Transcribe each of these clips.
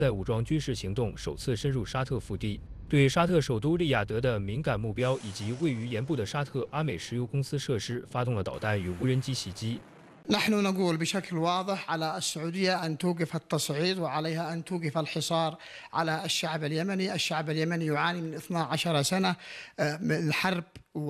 在武装军事行动首次深入沙特腹地，对沙特首都利雅得的敏感目标以及位于沿部的沙特阿美石油公司设施发动了导弹与无人机袭击。 نحن نقول بشكل واضح على السعودية أن توقف التصعيد وعليها أن توقف الحصار على الشعب اليمني، الشعب اليمني يعاني من 12 سنة من حرب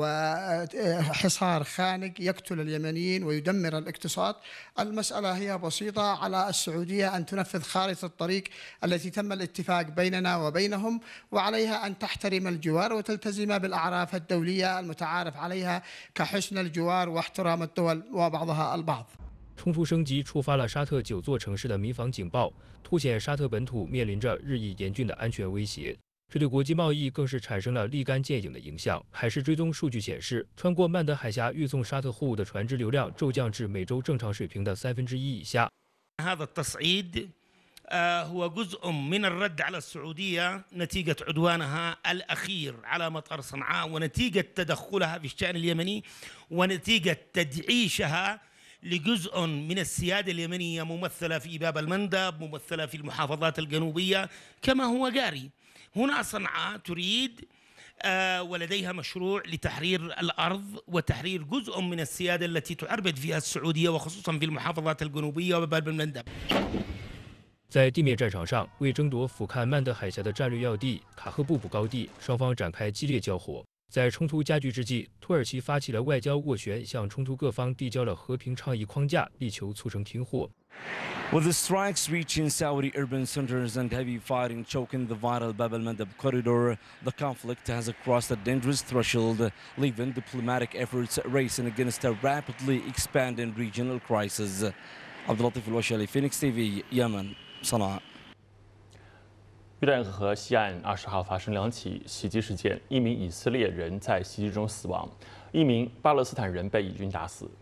وحصار خانق يقتل اليمنيين ويدمر الاقتصاد. المسألة هي بسيطة، على السعودية أن تنفذ خارطة الطريق التي تم الاتفاق بيننا وبينهم، وعليها أن تحترم الجوار وتلتزم بالأعراف الدولية المتعارف عليها كحسن الجوار واحترام الدول وبعضها البعض. 冲突升级触发了沙特9座城市的民防警报，凸显沙特本土面临着日益严峻的安全威胁。这对国际贸易更是产生了立竿见影的影响。海事追踪数据显示，穿过曼德海峡运送沙特货物的船只流量骤降至每周正常水平的1/3以下。 هذا التصعيد هو جزء من الرد على السعودية نتيجة عدوانها الأخير على مطار صنعاء ونتيجة تدخلها في الشأن اليمني ونتيجة تدعيشها لجزء من السيادة اليمنية ممثلة في باب المندب، ممثلة في المحافظات الجنوبية كما هو جاري. هنا صنعاء تريد ولديها مشروع لتحرير الأرض وتحرير جزء من السيادة التي تعربد فيها السعودية وخصوصا في المحافظات الجنوبية وباب المندب. 在地面战场上，为争夺俯瞰曼德海峡的战略要地卡赫布卜高地，双方展开激烈交火。 在冲突加剧之际，土耳其发起了外交斡旋，向冲突各方递交了和平倡议框架，力求促成停火。 With the strikes reaching Saudi urban centers and heavy fighting choking the vital Bab al-Mandab corridor, the conflict has crossed a dangerous threshold, leaving diplomatic efforts racing against a rapidly expanding regional crisis. عبد اللطيف الوشالي, Phoenix TV, Yemen, صنعاء. 约旦河西岸20号发生2起袭击事件，一名以色列人在袭击中死亡，一名巴勒斯坦人被以军打死。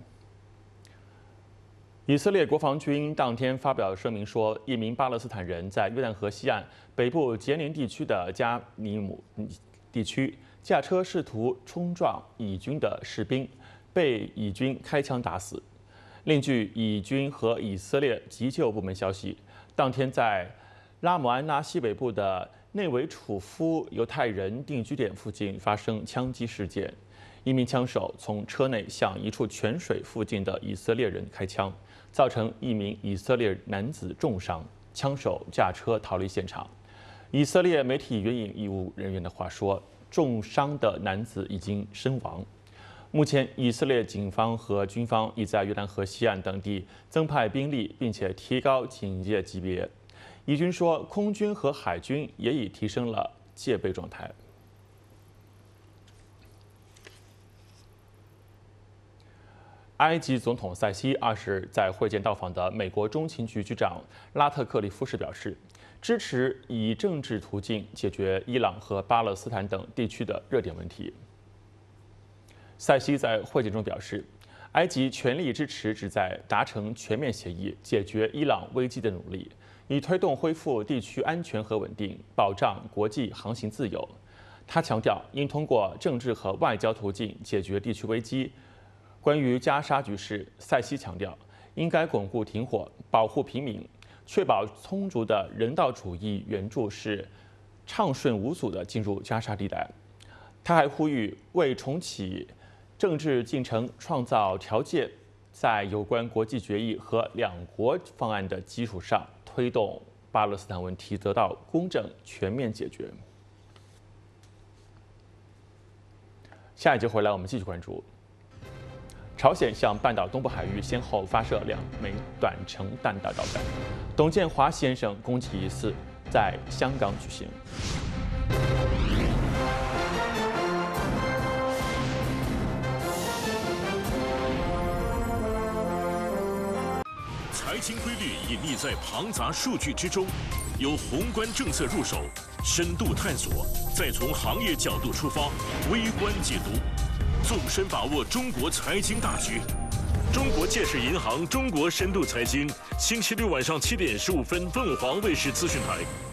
以色列国防军当天发表声明说，一名巴勒斯坦人在约旦河西岸北部杰宁地区的加尼姆地区驾车试图冲撞以军的士兵，被以军开枪打死。另据以军和以色列急救部门消息，当天在 拉姆安拉西北部的内维楚夫犹太人定居点附近发生枪击事件，一名枪手从车内向一处泉水附近的以色列人开枪，造成一名以色列男子重伤，枪手驾车逃离现场。以色列媒体援引医务人员的话说，重伤的男子已经身亡。目前，以色列警方和军方已在约旦河西岸等地增派兵力，并且提高警戒级别。 以军说，空军和海军也已提升了戒备状态。埃及总统塞西20日在会见到访的美国中情局局长拉特克利夫时表示，支持以政治途径解决伊朗和巴勒斯坦等地区的热点问题。塞西在会见中表示，埃及全力支持旨在达成全面协议、解决伊朗危机的努力。 以推动恢复地区安全和稳定，保障国际航行自由。他强调，应通过政治和外交途径解决地区危机。关于加沙局势，塞西强调，应该巩固停火，保护平民，确保充足的人道主义援助是畅顺无阻地进入加沙地带。他还呼吁为重启政治进程创造条件，在有关国际决议和两国方案的基础上。 推动巴勒斯坦问题得到公正全面解决。下一节回来，我们继续关注。朝鲜向半岛东部海域先后发射2枚短程弹道导弹。董建华先生攻击疑似在香港举行。 财经规律隐匿在庞杂数据之中，由宏观政策入手，深度探索，再从行业角度出发，微观解读，纵深把握中国财经大局。中国建设银行中国深度财经，星期六晚上7点15分，凤凰卫视资讯台。